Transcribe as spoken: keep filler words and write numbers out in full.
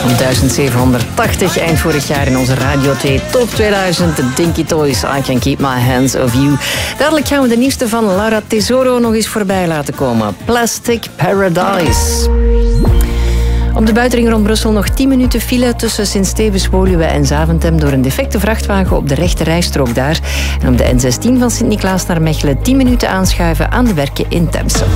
Om duizendzevenhonderdtachtig, eind vorig jaar in onze Radio twee Top tweeduizend. De Dinky Toys, I Can Keep My Hands Off You. Dadelijk gaan we de nieuwste van Laura Tesoro nog eens voorbij laten komen. Plastic Paradise. Op de buitenring rond Brussel nog tien minuten file tussen Sint-Stevens, Woluwe en Zaventem door een defecte vrachtwagen op de rechte rijstrook daar. En op de N zestien van Sint-Niklaas naar Mechelen tien minuten aanschuiven aan de werken in Temse.